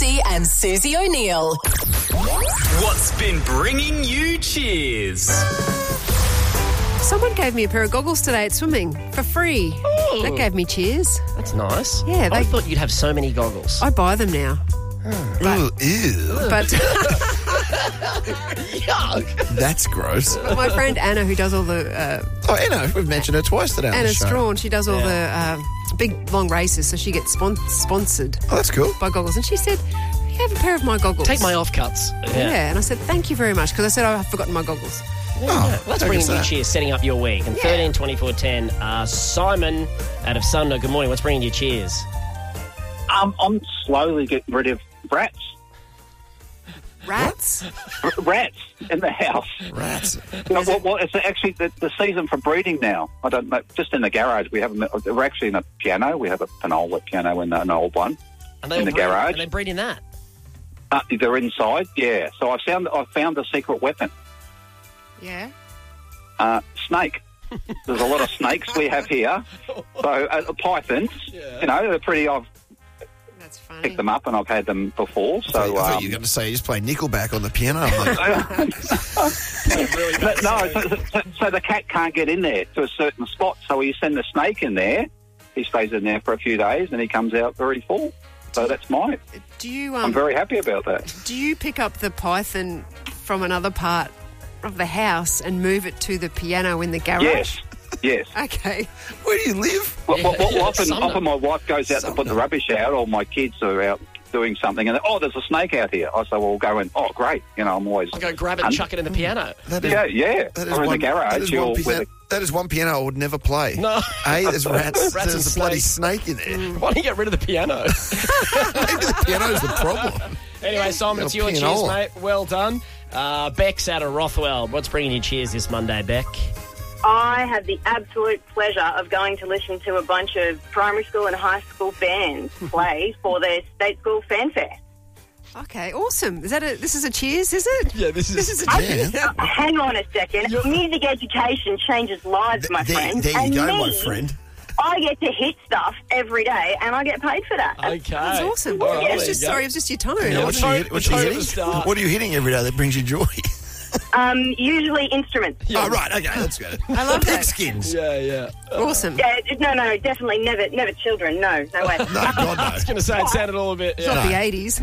Lutzi and Susie O'Neill. What's been bringing you cheers? Someone gave me a pair of goggles today at swimming for free. Oh. That gave me cheers. That's nice. Yeah, I thought you'd have so many goggles. I buy them now. Ooh, ew. But Yuck. That's gross. my friend Anna, who does all the... Oh, Anna, we've mentioned her twice today on Anna the show. Strawn, she does all the big, long races, so she gets sponsored Oh, that's cool. by goggles. And she said, you have a pair of my goggles. Take my offcuts. Yeah, and I said, thank you very much, because I said I've forgotten my goggles. Well, that's I bringing guess you that. cheers, setting up your week. And 13, 24, 10. Simon out of Sumner, good morning. What's bringing you cheers? I'm slowly getting rid of rats. Rats? Rats in the house. Rats. Well, it's actually the season for breeding now. I don't know. Just in the garage, we're actually in a piano. We have a Panola piano in an old one Are they in all the breeding- garage. Are they breeding that? They're inside, yeah. So I found the secret weapon. Yeah. Snake. There's a lot of snakes we have here. So pythons, they're pretty. I've That's funny. picked them up and I've had them before. I So thought you were going to say you just play Nickelback on the piano. I'm like, so the cat can't get in there to a certain spot. So you send the snake in there. He stays in there for a few days and he comes out very full. So that's mine. Do you I'm very happy about that. do you pick up the python from another part of the house and move it to the piano in the garage? Yes. Okay. where do you live? Often my wife goes out to put the rubbish out, or my kids are out doing something, and there's a snake out here. I say, well, we'll go in. Oh, great! I'm always. I'll go grab it and chuck it in the piano. That is, Yeah. that is Or in the garage. that is one piano I would never play. No. There's rats. Rats There's and a bloody snake in there. Why don't you get rid of the piano? Maybe the piano's the problem. Anyway, Simon, it's your cheers, pianola. mate. Well done. Beck's out of Rothwell. What's bringing you cheers this Monday, Beck? I had the absolute pleasure of going to listen to a bunch of primary school and high school bands play for their state school fanfare. Okay, awesome. This is a cheers, is it? Yeah, this is a cheers. Hang on a second. Music education changes lives, my friend. There you And go, me, my friend. I get to hit stuff every day, and I get paid for that. Okay. That's awesome. All right, It was there just, you go. sorry, it was just your tone. Yeah, I what's wasn't- you tone at the hitting? start. What are you hitting every day that brings you joy? Usually instruments. Oh, right. Okay, that's good. I love that. Pigskins. Yeah. Awesome. Yeah, no, definitely never children. No way. No, God, no. I was going to say, it sounded all a bit... Not the 80s.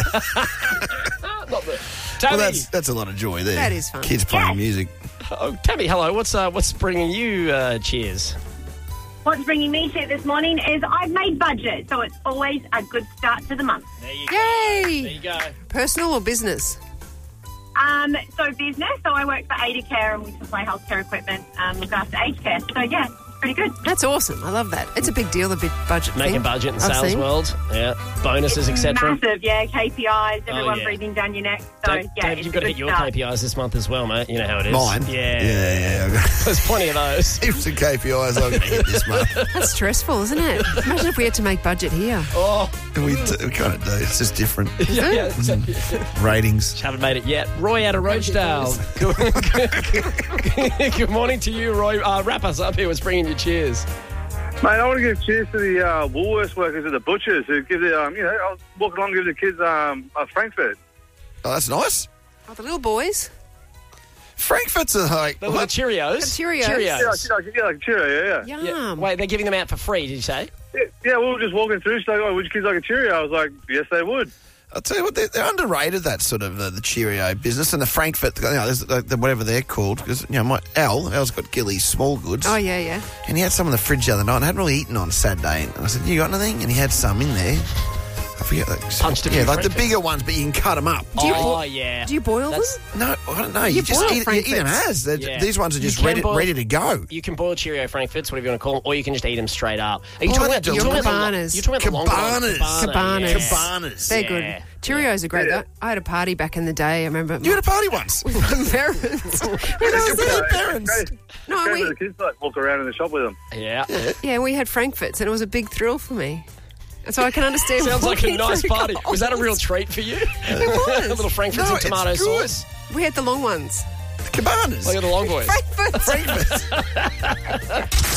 Tammy, Well, that's a lot of joy there. That is fun. Kids playing music. Tammy, hello. What's bringing you cheers? What's bringing me to this morning is I've made budget, so it's always a good start to the month. There you go. Yay! There you go. Personal or business? So business, so I work for Ada Care and we supply healthcare equipment, look after aged care. So yeah, pretty good. That's awesome. I love that. It's a big deal, the big budget Make thing. a budget in the I've sales seen. world. Yeah. Bonuses, etc. Massive, yeah, KPIs, everyone yeah. breathing down your neck. So Dave, yeah, you've got to hit your start. KPIs this month as well, mate. You know how it is. Mine? Yeah. Yeah. I've got There's plenty of those. heaps of KPIs I'm going to hit this month. That's stressful, isn't it? Imagine if we had to make budget here. Oh, We kind of do. It's just different. yeah. Ratings. Haven't made it yet. Roy out of Roachdale. Good morning to you, Roy. Wrap us up here. What's bringing you cheers? Mate, I want to give cheers to the Woolworths workers at the butchers who give the, I was walking along and give the kids a Frankfurt. Oh, that's nice. Oh, the little boys. Frankfurts are like... The little Cheerios. Cheerios. Yeah, like Cheerio, yeah. Yum. Wait, they're giving them out for free, did you say? Yeah, we were just walking through, so would your kids like a Cheerio? I was like, yes, they would. I'll tell you what, they're underrated, that sort of the Cheerio business and the Frankfurt, there's, whatever they're called, because, my Al's got Gilly's small goods. Oh, yeah. And he had some in the fridge the other night, and I hadn't really eaten on Saturday. And I said, you got anything? And he had some in there. I forget. Punched a few Yeah, like the Frankfurts. bigger ones, but you can cut them up. Yeah. Do you boil them? No, I don't know. You You just boil eat them Frankfurts. as. Yeah. These ones are just You can ready to go. You can boil Cheerio Frankfurts, whatever you want to call them, or you can just eat them straight up. Are you Oh, talking they're about you're talking about Cabanas. You're talking about the longer ones. Cabanas. Yes. Cabanas. They're Yeah. good. Cheerios are great, though. I had a party back in the day, I remember. You had a party once. My parents. When I was there. parents. No, Go to the kids, like, walk around in the shop with them. Yeah. Yeah, we had Frankfurts, and it was a big thrill for me. And so I can understand. Sounds like a walking nice through party. Was that a Coles. real treat for you? It was. A little Frankfurts No, and tomato it's good. sauce. We had the long ones. Cabanas. Look at the long boys. Frankfurts.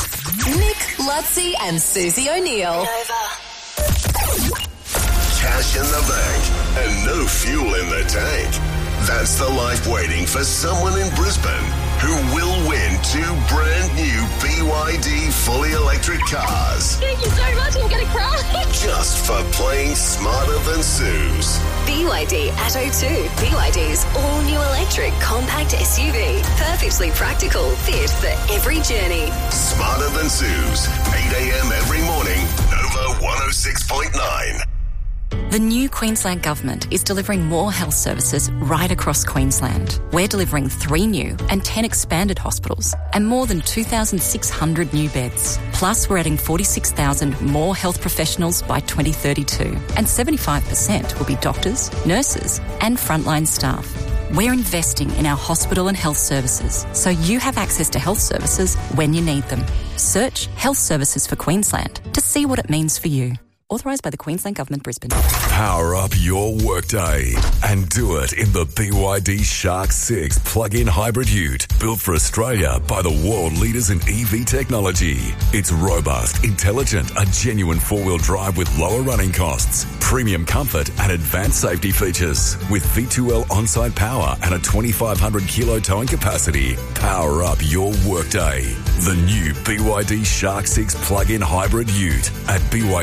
Nick, Lutzi and Susie O'Neill. Cash cash in the bank, and no fuel in the tank. That's the life waiting for someone in Brisbane who will win 2 brand new BYD fully electric cars. Thank you so much, I'm going to cry. Just for playing smarter than Suze. BYD Atto 2. BYD's all-new electric compact SUV. Perfectly practical, fit for every journey. Smarter than Suze. 8 a.m. every morning. Nova 106.9. The new Queensland Government is delivering more health services right across Queensland. We're delivering 3 new and 10 expanded hospitals and more than 2,600 new beds. Plus, we're adding 46,000 more health professionals by 2032, and 75% will be doctors, nurses and frontline staff. We're investing in our hospital and health services so you have access to health services when you need them. Search Health Services for Queensland to see what it means for you. Authorised by the Queensland Government, Brisbane. Power up your workday and do it in the BYD Shark 6 plug-in hybrid ute, built for Australia by the world leaders in EV technology. It's robust, intelligent, a genuine 4-wheel drive with lower running costs, premium comfort and advanced safety features. With V2L on-site power and a 2,500 kilo towing capacity, power up your workday. The new BYD Shark 6 plug-in hybrid ute at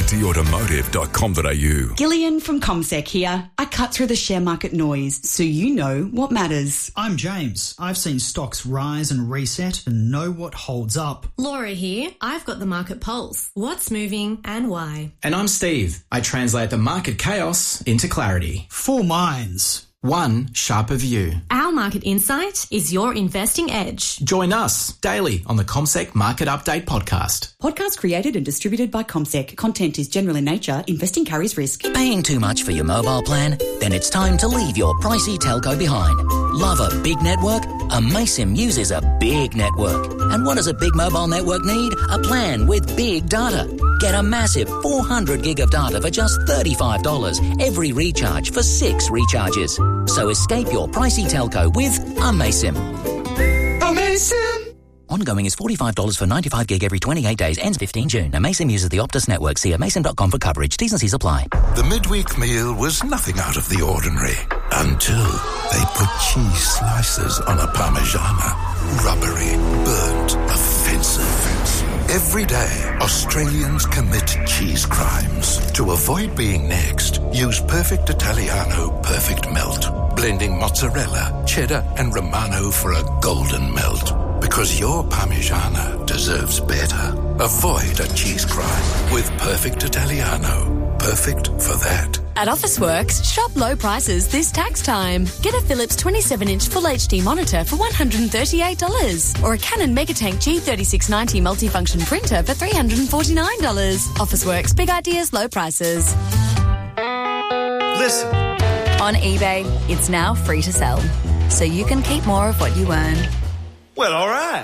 bydautomotive.com.au. Gillian from CommSec here. I cut through the share market noise so you know what matters. I'm James. I've seen stocks rise and reset and know what holds up. Laura here. I've got the market pulse. What's moving and why? And I'm Steve. I translate the market chaos into clarity. 4 minds. One sharper view. Our market insight is your investing edge. Join us daily on the CommSec Market Update podcast. Podcast created and distributed by CommSec. Content is general in nature. Investing carries risk. Paying too much for your mobile plan? Then it's time to leave your pricey telco behind. Love a big network? Amaysim uses a big network. And what does a big mobile network need? A plan with big data. Get a massive 400 gig of data for just $35 every recharge for 6 recharges. So escape your pricey telco with Amaysim. Amaysim! Ongoing is $45 for 95 gig every 28 days. Ends 15 June. Amaysim uses the Optus network. See amaysim.com for coverage. T's and C's apply. The midweek meal was nothing out of the ordinary until they put cheese slices on a Parmigiana. Rubbery, burnt, offensive. Every day, Australians commit cheese crimes. To avoid being next, use Perfect Italiano Perfect Melt. Blending mozzarella, cheddar and Romano for a golden melt. Because your Parmigiana deserves better. Avoid a cheese crime with Perfect Italiano. Perfect for that. At Officeworks, shop low prices this tax time. Get a Philips 27-inch Full HD monitor for $138 or a Canon Megatank G3690 multifunction printer for $349. Officeworks, big ideas, low prices. Listen. On eBay, it's now free to sell, so you can keep more of what you earn. Well, all right.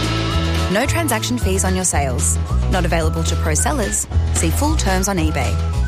No transaction fees on your sales. Not available to pro sellers. See full terms on eBay.